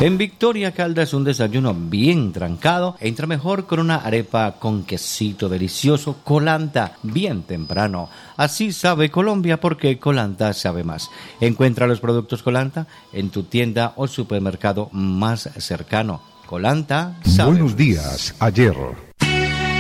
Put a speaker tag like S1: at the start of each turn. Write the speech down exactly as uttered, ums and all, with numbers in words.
S1: En Victoria, Caldas, un desayuno bien trancado entra mejor con una arepa con quesito delicioso Colanta, bien temprano. Así sabe Colombia porque Colanta sabe más. Encuentra los productos Colanta en tu tienda o supermercado más cercano. Colanta sabe.
S2: Buenos días, ayer.